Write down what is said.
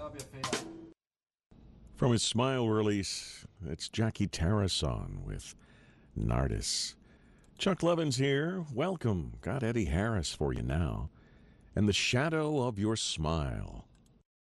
From his Smile release, it's Jackie Tarrason with Nardis. Chuck Levin's here. Welcome. Got Eddie Harris for you now. And The Shadow of Your Smile.